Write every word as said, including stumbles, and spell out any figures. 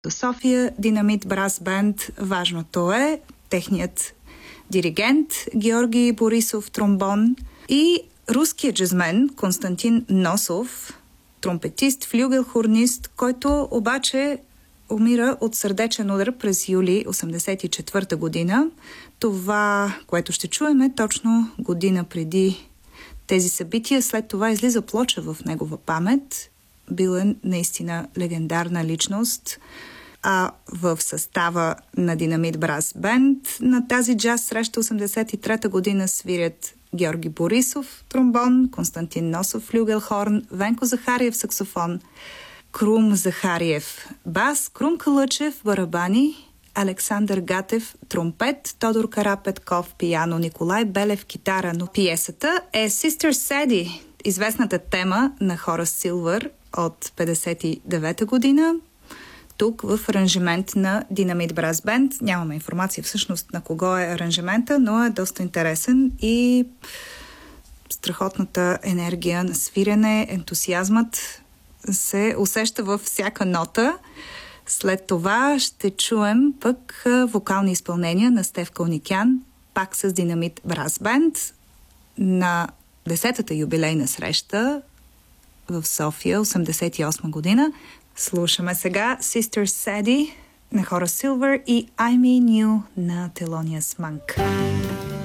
До София Динамит Брас Бенд, важното е техният диригент Георги Борисов, тромбон, и руският джазмен Константин Носов, тромпетист, флюгелхорнист, който обаче умира от сърдечен удар през юли осемдесет и четвърта година. Това, което ще чуем, е точно година преди тези събития. След това излиза плоча в негова памет. Бил е наистина легендарна личност. А в състава на Динамит Брас Бенд на тази джаз среща осемдесет и трета година свирят Георги Борисов, тромбон, Константин Носов, флюгелхорн, Венко Захариев, саксофон, Крум Захариев, бас, Крум Калъчев, барабани, Александър Гатев, тромпет, Тодор Карапетков, пиано, Николай Белев, китара. Но пиесата е Sister Sadie, известната тема на Хорас Силвър от петдесет и девета година. Тук в аранжимент на Динамит Брас Бенд. Нямаме информация всъщност на кого е аранжимента, но е доста интересен и страхотната енергия на свирене, ентусиазмът се усеща във всяка нота. След това ще чуем пък вокални изпълнения на Стеф Кълникян, пак с Динамит Брас Бенд на десетата юбилейна среща в София, осемдесет и осма година. Слушаме сега Sister Sadie на Хорас Силвър и I Mean You на Thelonious Monk.